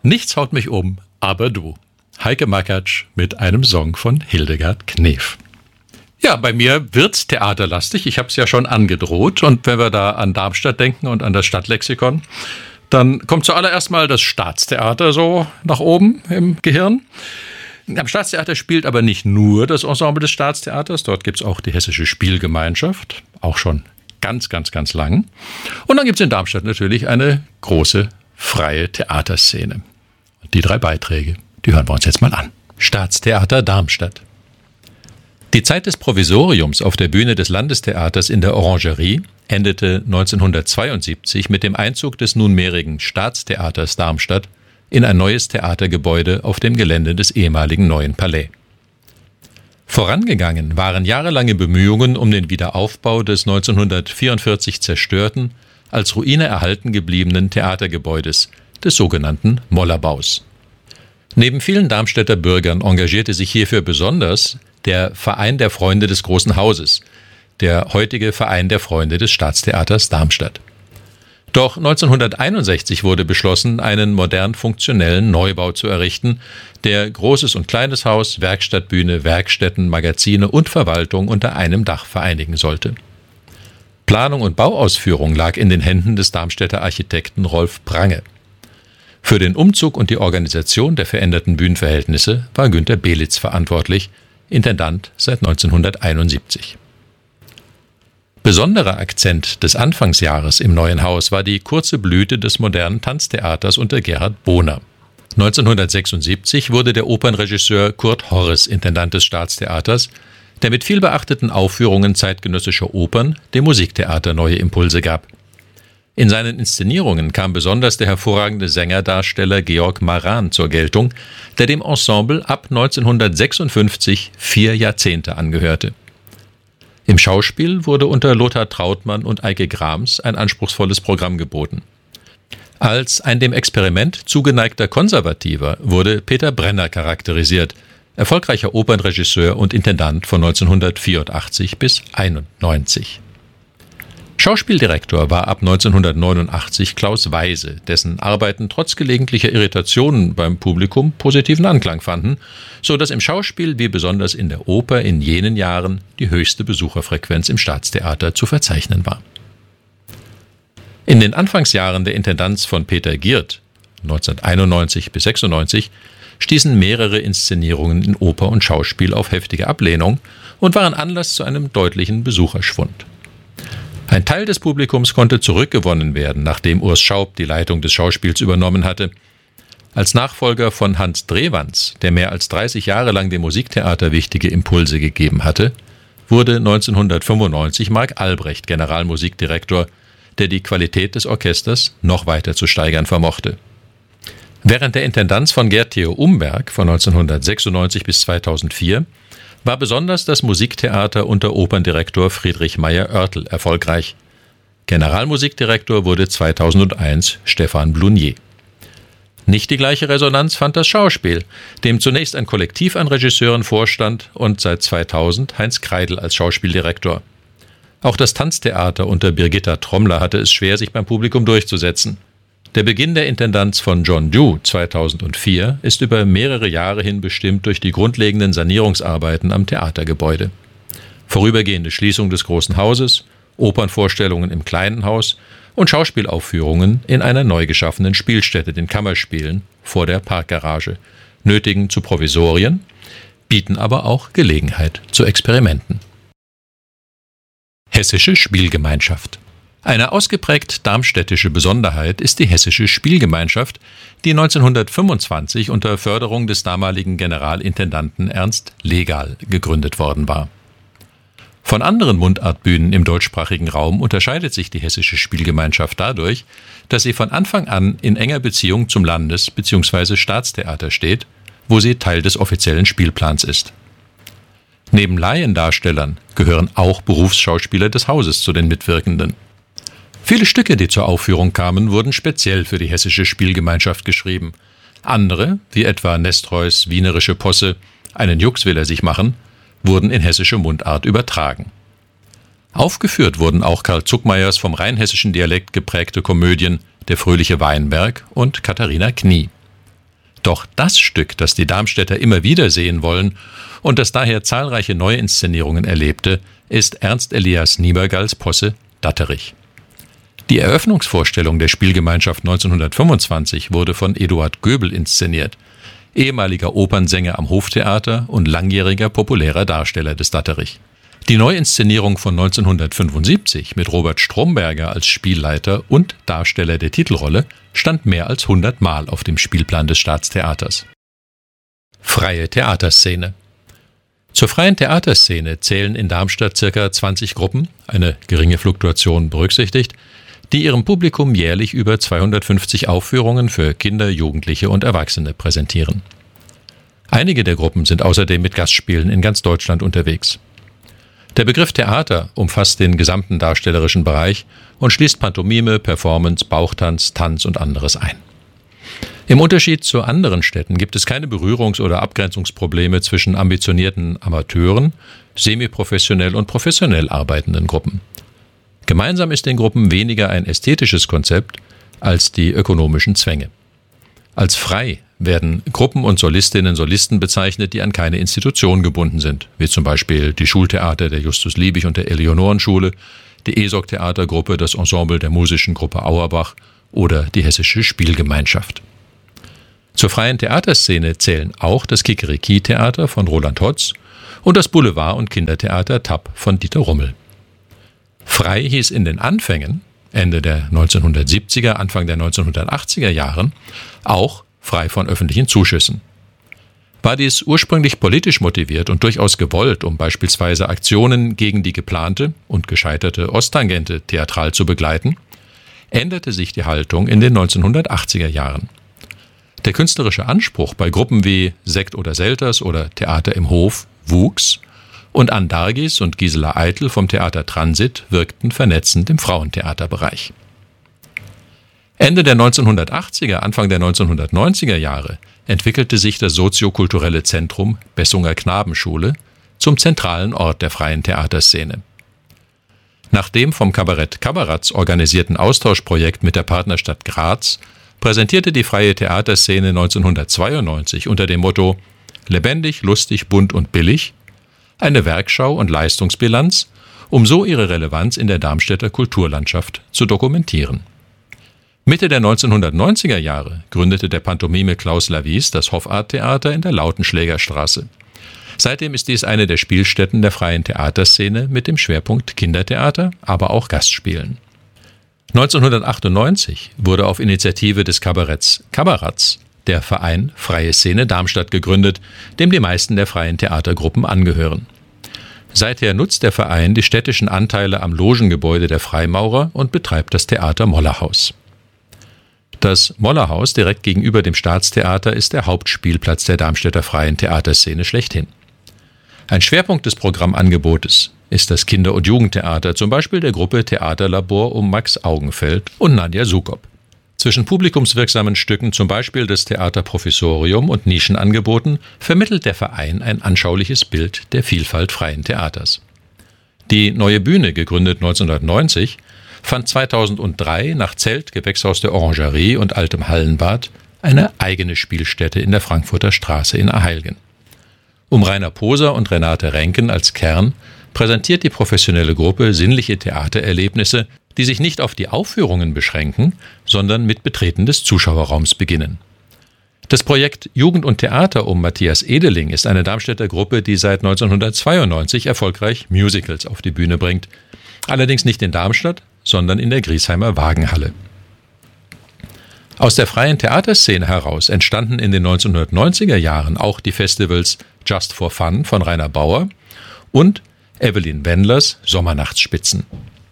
Nichts haut mich um, aber du. Heike Makatsch mit einem Song von Hildegard Knef. Ja, bei mir wird's theaterlastig. Ich habe es ja schon angedroht. Und wenn wir da an Darmstadt denken und an das Stadtlexikon, dann kommt zuallererst mal das Staatstheater so nach oben im Gehirn. Am Staatstheater spielt aber nicht nur das Ensemble des Staatstheaters. Dort gibt's auch die Hessische Spielgemeinschaft, auch schon ganz, ganz, ganz lang. Und dann gibt's in Darmstadt natürlich eine große freie Theaterszene. Die 3 Beiträge, die hören wir uns jetzt mal an. Staatstheater Darmstadt. Die Zeit des Provisoriums auf der Bühne des Landestheaters in der Orangerie endete 1972 mit dem Einzug des nunmehrigen Staatstheaters Darmstadt in ein neues Theatergebäude auf dem Gelände des ehemaligen Neuen Palais. Vorangegangen waren jahrelange Bemühungen um den Wiederaufbau des 1944 zerstörten, als Ruine erhalten gebliebenen Theatergebäudes, des sogenannten Mollerbaus. Neben vielen Darmstädter Bürgern engagierte sich hierfür besonders der Verein der Freunde des Großen Hauses, der heutige Verein der Freunde des Staatstheaters Darmstadt. Doch 1961 wurde beschlossen, einen modern funktionellen Neubau zu errichten, der Großes und Kleines Haus, Werkstattbühne, Werkstätten, Magazine und Verwaltung unter einem Dach vereinigen sollte. Planung und Bauausführung lag in den Händen des Darmstädter Architekten Rolf Prange. Für den Umzug und die Organisation der veränderten Bühnenverhältnisse war Günter Belitz verantwortlich, Intendant seit 1971. Besonderer Akzent des Anfangsjahres im neuen Haus war die kurze Blüte des modernen Tanztheaters unter Gerhard Bohner. 1976 wurde der Opernregisseur Kurt Horres Intendant des Staatstheaters, der mit vielbeachteten Aufführungen zeitgenössischer Opern dem Musiktheater neue Impulse gab. In seinen Inszenierungen kam besonders der hervorragende Sängerdarsteller Georg Maran zur Geltung, der dem Ensemble ab 1956 4 Jahrzehnte angehörte. Im Schauspiel wurde unter Lothar Trautmann und Eike Grams ein anspruchsvolles Programm geboten. Als ein dem Experiment zugeneigter Konservativer wurde Peter Brenner charakterisiert, erfolgreicher Opernregisseur und Intendant von 1984 bis 1991. Schauspieldirektor war ab 1989 Klaus Weise, dessen Arbeiten trotz gelegentlicher Irritationen beim Publikum positiven Anklang fanden, so dass im Schauspiel wie besonders in der Oper in jenen Jahren die höchste Besucherfrequenz im Staatstheater zu verzeichnen war. In den Anfangsjahren der Intendanz von Peter Giert, 1991 bis 96, stießen mehrere Inszenierungen in Oper und Schauspiel auf heftige Ablehnung und waren Anlass zu einem deutlichen Besucherschwund. Ein Teil des Publikums konnte zurückgewonnen werden, nachdem Urs Schaub die Leitung des Schauspiels übernommen hatte. Als Nachfolger von Hans Drewans, der mehr als 30 Jahre lang dem Musiktheater wichtige Impulse gegeben hatte, wurde 1995 Marc Albrecht Generalmusikdirektor, der die Qualität des Orchesters noch weiter zu steigern vermochte. Während der Intendanz von Gerd Theo Umberg von 1996 bis 2004 war besonders das Musiktheater unter Operndirektor Friedrich Meyer-Oertel erfolgreich. Generalmusikdirektor wurde 2001 Stefan Blunier. Nicht die gleiche Resonanz fand das Schauspiel, dem zunächst ein Kollektiv an Regisseuren vorstand und seit 2000 Heinz Kreidl als Schauspieldirektor. Auch das Tanztheater unter Birgitta Trommler hatte es schwer, sich beim Publikum durchzusetzen. Der Beginn der Intendanz von John Dew 2004 ist über mehrere Jahre hin bestimmt durch die grundlegenden Sanierungsarbeiten am Theatergebäude. Vorübergehende Schließung des Großen Hauses, Opernvorstellungen im Kleinen Haus und Schauspielaufführungen in einer neu geschaffenen Spielstätte, den Kammerspielen, vor der Parkgarage, nötigen zu Provisorien, bieten aber auch Gelegenheit zu Experimenten. Hessische Spielgemeinschaft. Eine ausgeprägt darmstädtische Besonderheit ist die Hessische Spielgemeinschaft, die 1925 unter Förderung des damaligen Generalintendanten Ernst Legal gegründet worden war. Von anderen Mundartbühnen im deutschsprachigen Raum unterscheidet sich die Hessische Spielgemeinschaft dadurch, dass sie von Anfang an in enger Beziehung zum Landes- bzw. Staatstheater steht, wo sie Teil des offiziellen Spielplans ist. Neben Laiendarstellern gehören auch Berufsschauspieler des Hauses zu den Mitwirkenden. Viele Stücke, die zur Aufführung kamen, wurden speziell für die Hessische Spielgemeinschaft geschrieben. Andere, wie etwa Nestreus Wienerische Posse, einen Jux will er sich machen, wurden in hessische Mundart übertragen. Aufgeführt wurden auch Karl Zuckmayers vom rheinhessischen Dialekt geprägte Komödien Der fröhliche Weinberg und Katharina Knie. Doch das Stück, das die Darmstädter immer wieder sehen wollen und das daher zahlreiche Neuinszenierungen erlebte, ist Ernst Elias Niebergalls Posse Datterich. Die Eröffnungsvorstellung der Spielgemeinschaft 1925 wurde von Eduard Göbel inszeniert, ehemaliger Opernsänger am Hoftheater und langjähriger populärer Darsteller des Datterich. Die Neuinszenierung von 1975 mit Robert Stromberger als Spielleiter und Darsteller der Titelrolle stand mehr als 100 Mal auf dem Spielplan des Staatstheaters. Freie Theaterszene. Zur freien Theaterszene zählen in Darmstadt ca. 20 Gruppen, eine geringe Fluktuation berücksichtigt, die ihrem Publikum jährlich über 250 Aufführungen für Kinder, Jugendliche und Erwachsene präsentieren. Einige der Gruppen sind außerdem mit Gastspielen in ganz Deutschland unterwegs. Der Begriff Theater umfasst den gesamten darstellerischen Bereich und schließt Pantomime, Performance, Bauchtanz, Tanz und anderes ein. Im Unterschied zu anderen Städten gibt es keine Berührungs- oder Abgrenzungsprobleme zwischen ambitionierten Amateuren, semiprofessionell und professionell arbeitenden Gruppen. Gemeinsam ist den Gruppen weniger ein ästhetisches Konzept als die ökonomischen Zwänge. Als frei werden Gruppen und Solistinnen und Solisten bezeichnet, die an keine Institution gebunden sind, wie zum Beispiel die Schultheater der Justus Liebig und der Eleonorenschule, die ESOC-Theatergruppe, das Ensemble der musischen Gruppe Auerbach oder die Hessische Spielgemeinschaft. Zur freien Theaterszene zählen auch das Kikeriki-Theater von Roland Hotz und das Boulevard- und Kindertheater Tapp von Dieter Rummel. Frei hieß in den Anfängen, Ende der 1970er, Anfang der 1980er Jahren, auch frei von öffentlichen Zuschüssen. War dies ursprünglich politisch motiviert und durchaus gewollt, um beispielsweise Aktionen gegen die geplante und gescheiterte Osttangente theatral zu begleiten, änderte sich die Haltung in den 1980er Jahren. Der künstlerische Anspruch bei Gruppen wie Sekt oder Selters oder Theater im Hof wuchs und Ann Dargis und Gisela Eitel vom Theater Transit wirkten vernetzend im Frauentheaterbereich. Ende der 1980er, Anfang der 1990er Jahre entwickelte sich das soziokulturelle Zentrum Bessunger Knabenschule zum zentralen Ort der freien Theaterszene. Nach dem vom Kabarett Kabaratz organisierten Austauschprojekt mit der Partnerstadt Graz präsentierte die freie Theaterszene 1992 unter dem Motto »Lebendig, lustig, bunt und billig« eine Werkschau und Leistungsbilanz, um so ihre Relevanz in der Darmstädter Kulturlandschaft zu dokumentieren. Mitte der 1990er Jahre gründete der Pantomime Klaus Lavies das Hoffart-Theater in der Lautenschlägerstraße. Seitdem ist dies eine der Spielstätten der freien Theaterszene mit dem Schwerpunkt Kindertheater, aber auch Gastspielen. 1998 wurde auf Initiative des Kabaretts Kabaratz der Verein Freie Szene Darmstadt gegründet, dem die meisten der freien Theatergruppen angehören. Seither nutzt der Verein die städtischen Anteile am Logengebäude der Freimaurer und betreibt das Theater Mollerhaus. Das Mollerhaus direkt gegenüber dem Staatstheater ist der Hauptspielplatz der Darmstädter freien Theaterszene schlechthin. Ein Schwerpunkt des Programmangebotes ist das Kinder- und Jugendtheater, zum Beispiel der Gruppe Theaterlabor um Max Augenfeld und Nadja Sukop. Zwischen publikumswirksamen Stücken, zum Beispiel das Theaterprofessorium und Nischenangeboten, vermittelt der Verein ein anschauliches Bild der Vielfalt freien Theaters. Die Neue Bühne, gegründet 1990, fand 2003 nach Zelt, Gewächshaus der Orangerie und altem Hallenbad eine eigene Spielstätte in der Frankfurter Straße in Aheilgen. Um Rainer Poser und Renate Renken als Kern präsentiert die professionelle Gruppe sinnliche Theatererlebnisse, die sich nicht auf die Aufführungen beschränken, sondern mit Betreten des Zuschauerraums beginnen. Das Projekt Jugend und Theater um Matthias Edeling ist eine Darmstädter Gruppe, die seit 1992 erfolgreich Musicals auf die Bühne bringt. Allerdings nicht in Darmstadt, sondern in der Griesheimer Wagenhalle. Aus der freien Theaterszene heraus entstanden in den 1990er Jahren auch die Festivals Just for Fun von Rainer Bauer und Evelyn Wendlers Sommernachtsspitzen.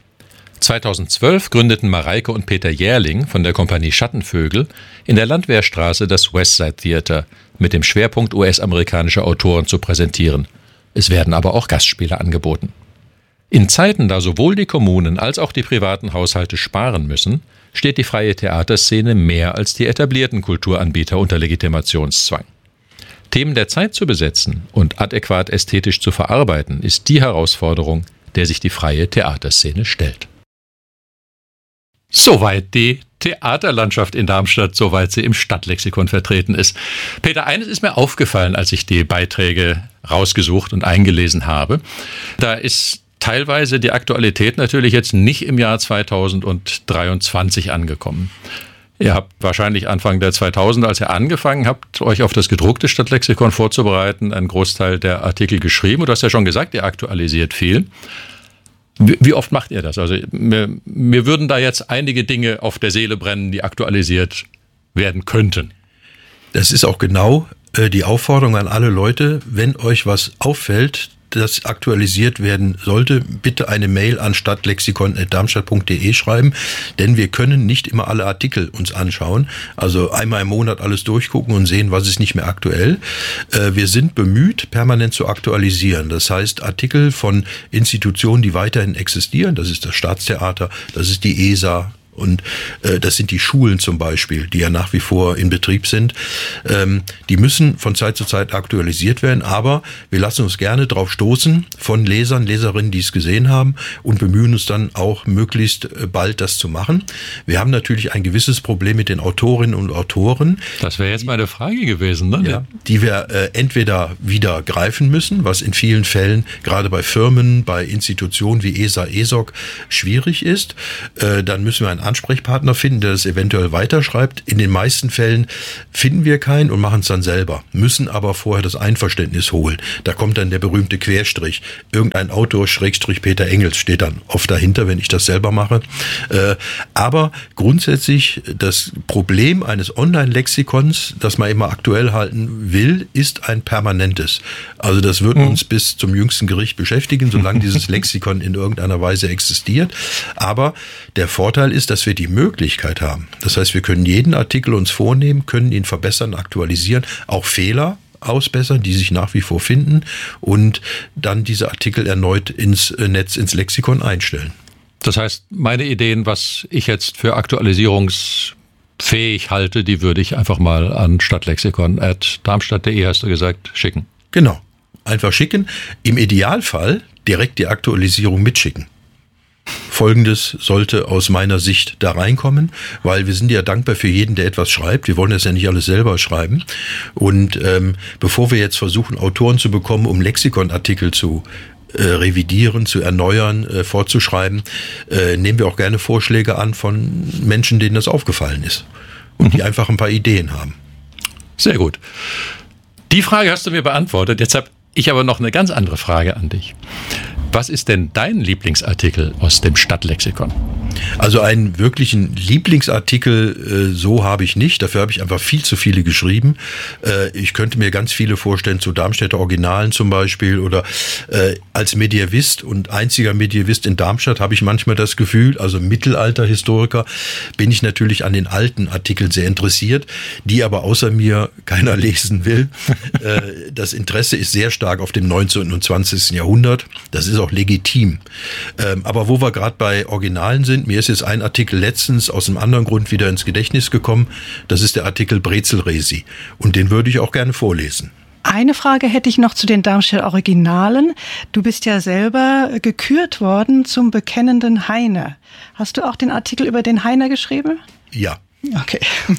2012 gründeten Mareike und Peter Jährling von der Kompanie Schattenvögel in der Landwehrstraße das Westside Theater mit dem Schwerpunkt US-amerikanischer Autoren zu präsentieren. Es werden aber auch Gastspiele angeboten. In Zeiten, da sowohl die Kommunen als auch die privaten Haushalte sparen müssen, steht die freie Theaterszene mehr als die etablierten Kulturanbieter unter Legitimationszwang. Themen der Zeit zu besetzen und adäquat ästhetisch zu verarbeiten, ist die Herausforderung, der sich die freie Theaterszene stellt. Soweit die Theaterlandschaft in Darmstadt, soweit sie im Stadtlexikon vertreten ist. Peter, eines ist mir aufgefallen, als ich die Beiträge rausgesucht und eingelesen habe. Da ist teilweise die Aktualität natürlich jetzt nicht im Jahr 2023 angekommen. Ihr habt wahrscheinlich Anfang der 2000er, als ihr angefangen habt, euch auf das gedruckte Stadtlexikon vorzubereiten, einen Großteil der Artikel geschrieben. Und du hast ja schon gesagt, ihr aktualisiert viel. Wie oft macht ihr das? Also mir würden da jetzt einige Dinge auf der Seele brennen, die aktualisiert werden könnten. Das ist auch genau die Aufforderung an alle Leute, wenn euch was auffällt, das aktualisiert werden sollte, bitte eine Mail an stadtlexikon@darmstadt.de schreiben, denn wir können nicht immer alle Artikel uns anschauen, also einmal im Monat alles durchgucken und sehen, was ist nicht mehr aktuell. Wir sind bemüht, permanent zu aktualisieren. Das heißt, Artikel von Institutionen, die weiterhin existieren, das ist das Staatstheater, das ist die ESA, und das sind die Schulen zum Beispiel, die ja nach wie vor in Betrieb sind. Die müssen von Zeit zu Zeit aktualisiert werden, aber wir lassen uns gerne drauf stoßen von Lesern, Leserinnen, die es gesehen haben, und bemühen uns dann auch möglichst bald das zu machen. Wir haben natürlich ein gewisses Problem mit den Autorinnen und Autoren. Das wäre jetzt meine Frage gewesen, ne? Ja, die wir entweder wieder greifen müssen, was in vielen Fällen gerade bei Firmen, bei Institutionen wie ESA, ESOC schwierig ist. Dann müssen wir einen Ansprechpartner finden, der das eventuell weiterschreibt. In den meisten Fällen finden wir keinen und machen es dann selber, müssen aber vorher das Einverständnis holen. Da kommt dann der berühmte Querstrich. Irgendein Autor, Schrägstrich Peter Engels, steht dann oft dahinter, wenn ich das selber mache. Aber grundsätzlich das Problem eines Online-Lexikons, das man immer aktuell halten will, ist ein permanentes. Also das wird uns bis zum jüngsten Gericht beschäftigen, solange dieses Lexikon in irgendeiner Weise existiert. Aber der Vorteil ist, dass wir die Möglichkeit haben. Das heißt, wir können jeden Artikel uns vornehmen, können ihn verbessern, aktualisieren, auch Fehler ausbessern, die sich nach wie vor finden, und dann diese Artikel erneut ins Netz, ins Lexikon einstellen. Das heißt, meine Ideen, was ich jetzt für aktualisierungsfähig halte, die würde ich einfach mal an stadtlexikon@darmstadt.de, hast du gesagt, schicken. Genau, einfach schicken. Im Idealfall direkt die Aktualisierung mitschicken. Folgendes sollte aus meiner Sicht da reinkommen, weil wir sind ja dankbar für jeden, der etwas schreibt. Wir wollen das ja nicht alles selber schreiben. Und bevor wir jetzt versuchen, Autoren zu bekommen, um Lexikonartikel zu revidieren, zu erneuern, fortzuschreiben, nehmen wir auch gerne Vorschläge an von Menschen, denen das aufgefallen ist und die einfach ein paar Ideen haben. Sehr gut. Die Frage hast du mir beantwortet. Jetzt habe ich aber noch eine ganz andere Frage an dich. Was ist denn dein Lieblingsartikel aus dem Stadtlexikon? Also einen wirklichen Lieblingsartikel so habe ich nicht. Dafür habe ich einfach viel zu viele geschrieben. Ich könnte mir ganz viele vorstellen zu Darmstädter Originalen zum Beispiel, oder als Mediävist und einziger Mediävist in Darmstadt habe ich manchmal das Gefühl, also Mittelalterhistoriker, bin ich natürlich an den alten Artikeln sehr interessiert, die aber außer mir keiner lesen will. Das Interesse ist sehr stark auf dem 19. und 20. Jahrhundert. Das ist auch legitim. Aber wo wir gerade bei Originalen sind, mir ist jetzt ein Artikel letztens aus einem anderen Grund wieder ins Gedächtnis gekommen. Das ist der Artikel Brezelresi. Und den würde ich auch gerne vorlesen. Eine Frage hätte ich noch zu den Darmstädter Originalen. Du bist ja selber gekürt worden zum bekennenden Heine. Hast du auch den Artikel über den Heiner geschrieben? Ja. Okay.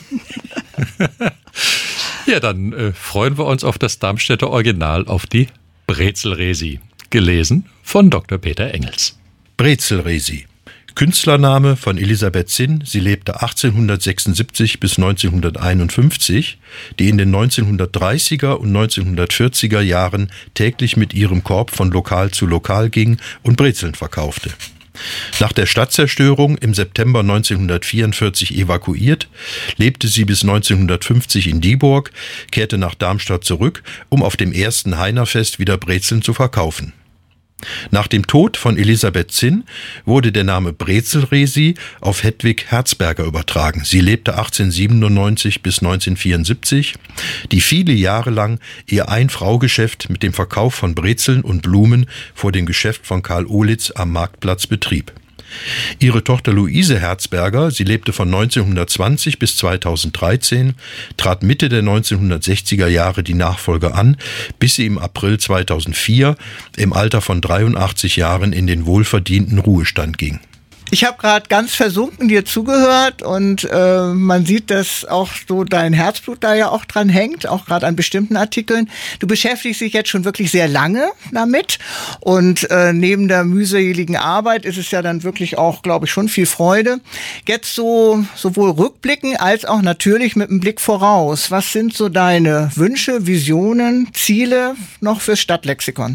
Ja, dann freuen wir uns auf das Darmstädter Original, auf die Brezelresi. Gelesen von Dr. Peter Engels. Brezelresi. Künstlername von Elisabeth Zinn. Sie lebte 1876 bis 1951, die in den 1930er und 1940er Jahren täglich mit ihrem Korb von Lokal zu Lokal ging und Brezeln verkaufte. Nach der Stadtzerstörung im September 1944 evakuiert, lebte sie bis 1950 in Dieburg, kehrte nach Darmstadt zurück, um auf dem ersten Heinerfest wieder Brezeln zu verkaufen. Nach dem Tod von Elisabeth Zinn wurde der Name Brezelresi auf Hedwig Herzberger übertragen. Sie lebte 1897 bis 1974, die viele Jahre lang ihr Ein-Frau-Geschäft mit dem Verkauf von Brezeln und Blumen vor dem Geschäft von Karl Ohlitz am Marktplatz betrieb. Ihre Tochter Luise Herzberger, sie lebte von 1920 bis 2013, trat Mitte der 1960er Jahre die Nachfolge an, bis sie im April 2004 im Alter von 83 Jahren in den wohlverdienten Ruhestand ging. Ich habe gerade ganz versunken dir zugehört und man sieht, dass auch so dein Herzblut da ja auch dran hängt, auch gerade an bestimmten Artikeln. Du beschäftigst dich jetzt schon wirklich sehr lange damit und neben der mühseligen Arbeit ist es ja dann wirklich auch, glaube ich, schon viel Freude. Jetzt so sowohl rückblicken als auch natürlich mit einem Blick voraus. Was sind so deine Wünsche, Visionen, Ziele noch fürs Stadtlexikon?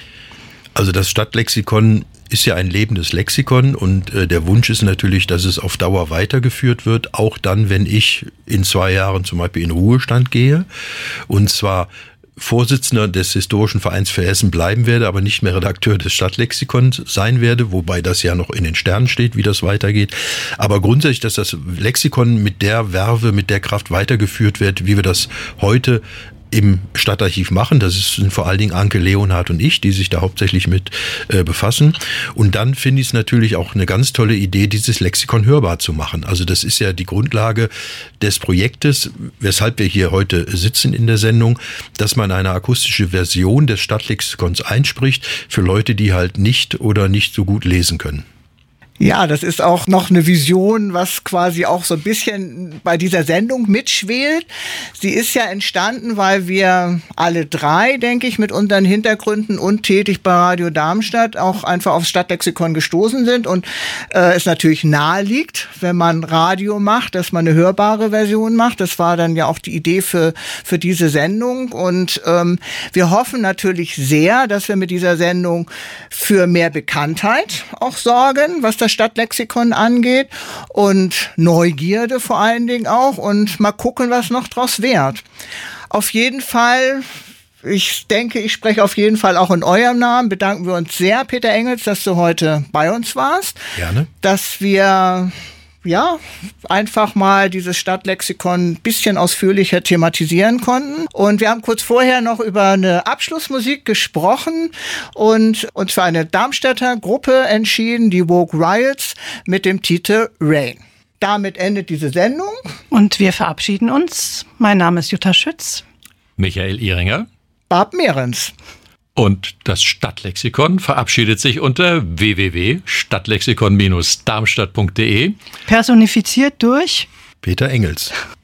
Also das Stadtlexikon ist ja ein lebendes Lexikon und der Wunsch ist natürlich, dass es auf Dauer weitergeführt wird, auch dann, wenn ich in 2 Jahren zum Beispiel in Ruhestand gehe, und zwar Vorsitzender des Historischen Vereins für Essen bleiben werde, aber nicht mehr Redakteur des Stadtlexikons sein werde, wobei das ja noch in den Sternen steht, wie das weitergeht. Aber grundsätzlich, dass das Lexikon mit der Verve, mit der Kraft weitergeführt wird, wie wir das heute im Stadtarchiv machen. Das sind vor allen Dingen Anke Leonhardt und ich, die sich da hauptsächlich mit befassen. Und dann finde ich es natürlich auch eine ganz tolle Idee, dieses Lexikon hörbar zu machen. Also das ist ja die Grundlage des Projektes, weshalb wir hier heute sitzen in der Sendung, dass man eine akustische Version des Stadtlexikons einspricht für Leute, die halt nicht so gut lesen können. Ja, das ist auch noch eine Vision, was quasi auch so ein bisschen bei dieser Sendung mitschwelt. Sie ist ja entstanden, weil wir alle 3, denke ich, mit unseren Hintergründen und tätig bei Radio Darmstadt auch einfach aufs Stadtlexikon gestoßen sind und es natürlich nahe liegt, wenn man Radio macht, dass man eine hörbare Version macht. Das war dann ja auch die Idee für diese Sendung und wir hoffen natürlich sehr, dass wir mit dieser Sendung für mehr Bekanntheit auch sorgen, was das Stadtlexikon angeht und Neugierde vor allen Dingen auch und mal gucken, was noch draus wird. Auf jeden Fall, ich denke, ich spreche auf jeden Fall auch in eurem Namen, bedanken wir uns sehr, Peter Engels, dass du heute bei uns warst. Gerne. Dass wir einfach mal dieses Stadtlexikon ein bisschen ausführlicher thematisieren konnten. Und wir haben kurz vorher noch über eine Abschlussmusik gesprochen und uns für eine Darmstädter Gruppe entschieden, die Woke Riots, mit dem Titel Rain. Damit endet diese Sendung. Und wir verabschieden uns. Mein Name ist Jutta Schütz. Michael Ihringer. Barb Mehrens. Und das Stadtlexikon verabschiedet sich unter www.stadtlexikon-darmstadt.de. Personifiziert durch Peter Engels.